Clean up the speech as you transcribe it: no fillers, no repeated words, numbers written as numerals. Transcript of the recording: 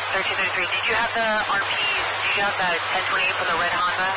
1333. Did you have the RP, did you have the 1028 from the red Honda?